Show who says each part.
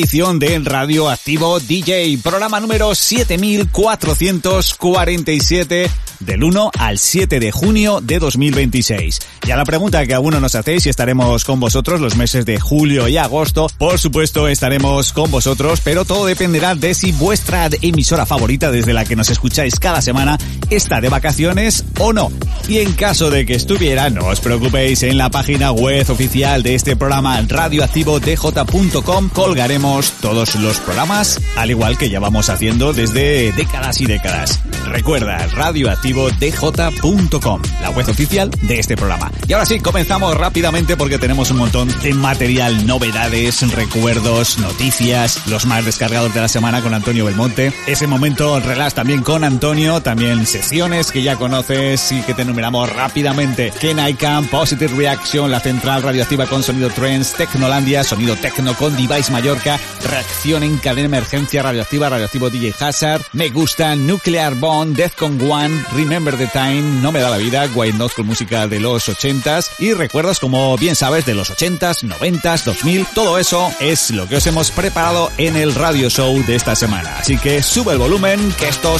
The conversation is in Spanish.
Speaker 1: Edición de Radioactivo DJ, programa número 7447 del 1 al 7 de junio de 2026. Y a la pregunta que aún no nos hacéis si estaremos con vosotros los meses de julio y agosto, por supuesto estaremos con vosotros, pero todo dependerá de si vuestra emisora favorita desde la que nos escucháis cada semana está de vacaciones o no. Y en caso de que estuviera, no os preocupéis, en la página web oficial de este programa, radioactivodj.com, colgaremos todos los programas, al igual que ya vamos haciendo desde décadas y décadas. Recuerda, radioactivodj.com, la web oficial de este programa. Y ahora sí, comenzamos rápidamente porque tenemos un montón de material, novedades, recuerdos, noticias, los más descargados de la semana con Antonio Belmonte, ese momento relax también con Antonio, también secciones que ya conoces y que te enumeramos rápidamente: Ken I Can, Positive Reaction, la central radioactiva con sonido Trends, Tecnolandia, sonido Tecno con Device Mallorca, reacción en cadena emergencia radioactiva, radioactivo DJ Hazard, Me Gusta, Nuclear Bond, Defcon One, Remember the Time, No Me Da la Vida, White Noise con música de los 80s y recuerdos, como bien sabes, de los 80s, 90s, 2000. Todo eso es lo que os hemos preparado en el radio show de esta semana. Así que sube el volumen, que esto